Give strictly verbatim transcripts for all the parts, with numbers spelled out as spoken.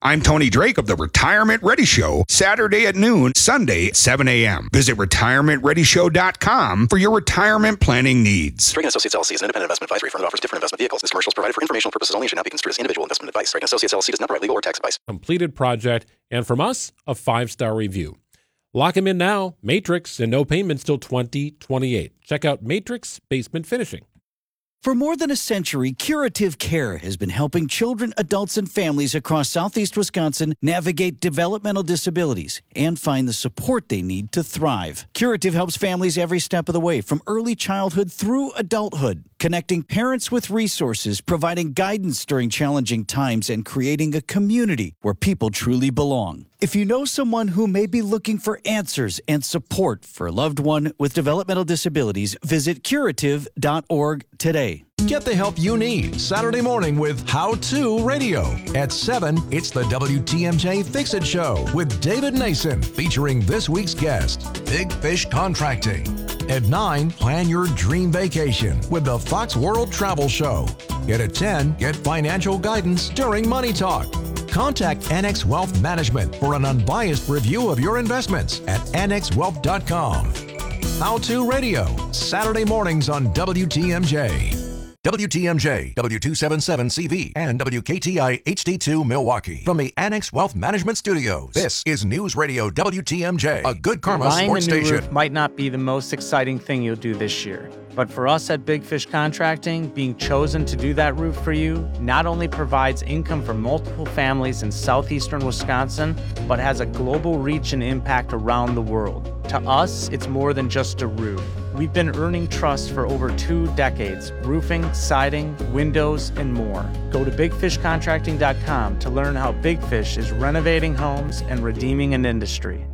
I'm Tony Drake of the Retirement Ready Show, Saturday at noon, Sunday at seven a.m. Visit retirement ready show dot com for your retirement planning needs. Drake and Associates L L C is an independent investment advisory firm that offers different investment vehicles. This commercial is provided for informational purposes only and should not be construed as individual investment advice. Drake and Associates L L C does not provide legal or tax advice. Completed project, and from us, a five-star review. Lock them in now, Matrix, and no payments till twenty twenty-eight. Check out Matrix Basement Finishing. For more than a century, Curative Care has been helping children, adults, and families across southeast Wisconsin navigate developmental disabilities and find the support they need to thrive. Curative helps families every step of the way, from early childhood through adulthood, connecting parents with resources, providing guidance during challenging times, and creating a community where people truly belong. If you know someone who may be looking for answers and support for a loved one with developmental disabilities, visit curative dot org today. Get the help you need Saturday morning with How To Radio. At seven, it's the W T M J Fix-It Show with David Nason, featuring this week's guest, Big Fish Contracting. At nine, plan your dream vacation with the Fox World Travel Show. And at ten, get financial guidance during Money Talk. Contact Annex Wealth Management for an unbiased review of your investments at annex wealth dot com. How To Radio, Saturday mornings on W T M J. W T M J, W two seventy-seven C V, and W K T I H D two Milwaukee. From the Annex Wealth Management Studios, this is News Radio W T M J, a Good Karma Buying sports a new station. Roof might not be the most exciting thing you'll do this year. But for us at Big Fish Contracting, being chosen to do that roof for you not only provides income for multiple families in southeastern Wisconsin, but has a global reach and impact around the world. To us, it's more than just a roof. We've been earning trust for over two decades, roofing, siding, windows, and more. Go to big fish contracting dot com to learn how Big Fish is renovating homes and redeeming an industry.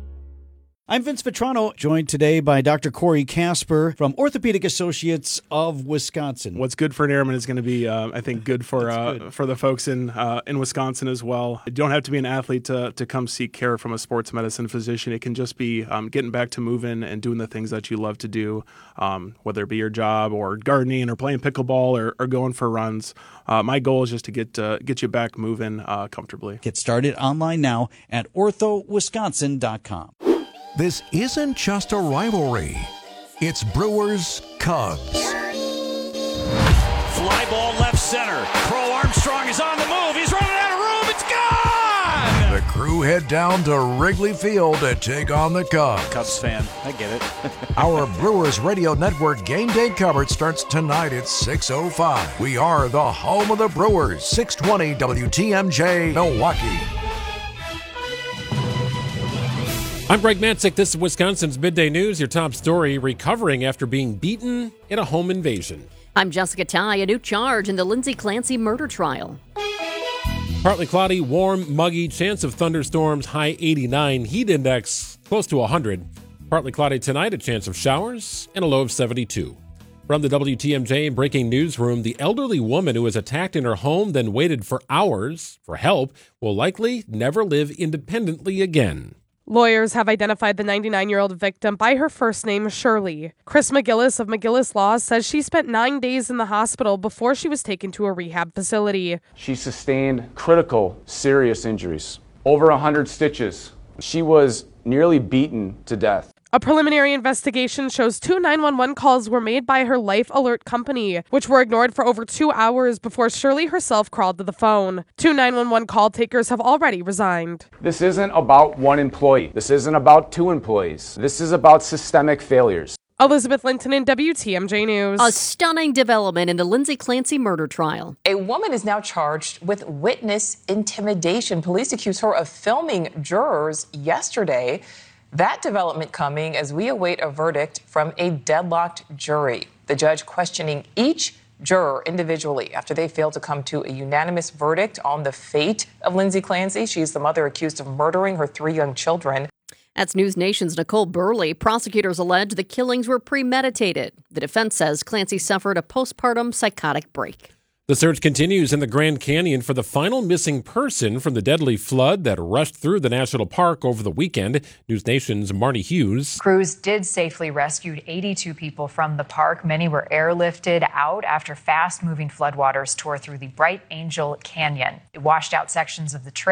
I'm Vince Vetrano, joined today by Doctor Corey Casper from Orthopedic Associates of Wisconsin. What's good for an airman is going to be, uh, I think, good for uh, good. for the folks in uh, in Wisconsin as well. You don't have to be an athlete to, to come seek care from a sports medicine physician. It can just be um, getting back to moving and doing the things that you love to do, um, whether it be your job or gardening or playing pickleball or, or going for runs. Uh, my goal is just to get uh, get you back moving uh, comfortably. Get started online now at ortho wisconsin dot com. This isn't just a rivalry. It's Brewers Cubs. Fly ball left center. Crow Armstrong is on the move. He's running out of room. It's gone! The crew head down to Wrigley Field to take on the Cubs. Cubs fan. I get it. Our Brewers Radio Network game day coverage starts tonight at six oh five. We are the home of the Brewers. six twenty W T M J, Milwaukee. I'm Greg Matzik. This is Wisconsin's Midday News. Your top story, recovering after being beaten in a home invasion. I'm Jessica Ty. A new charge in the Lindsay Clancy murder trial. Partly cloudy, warm, muggy, chance of thunderstorms, high eighty-nine, heat index close to one hundred. Partly cloudy tonight, a chance of showers, and a low of seventy-two. From the W T M J breaking newsroom, the elderly woman who was attacked in her home, then waited for hours for help, will likely never live independently again. Lawyers have identified the ninety-nine-year-old victim by her first name, Shirley. Chris McGillis of McGillis Law says she spent nine days in the hospital before she was taken to a rehab facility. She sustained critical, serious injuries, over one hundred stitches. She was nearly beaten to death. A preliminary investigation shows two nine one one calls were made by her Life Alert company, which were ignored for over two hours before Shirley herself crawled to the phone. Two nine one one call takers have already resigned. This isn't about one employee. This isn't about two employees. This is about systemic failures. Elizabeth Linton in W T M J News. A stunning development in the Lindsay Clancy murder trial. A woman is now charged with witness intimidation. Police accuse her of filming jurors yesterday. That development coming as we await a verdict from a deadlocked jury. The judge questioning each juror individually after they failed to come to a unanimous verdict on the fate of Lindsay Clancy. She's the mother accused of murdering her three young children. That's News Nation's Nicole Burley. Prosecutors allege the killings were premeditated. The defense says Clancy suffered a postpartum psychotic break. The search continues in the Grand Canyon for the final missing person from the deadly flood that rushed through the national park over the weekend. News Nation's Marnie Hughes. Crews did safely rescue eighty-two people from the park. Many were airlifted out after fast-moving floodwaters tore through the Bright Angel Canyon. It washed out sections of the trail.